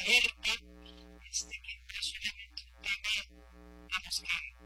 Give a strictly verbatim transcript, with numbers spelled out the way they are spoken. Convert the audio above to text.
gente este, que no solamente un tema, digamos que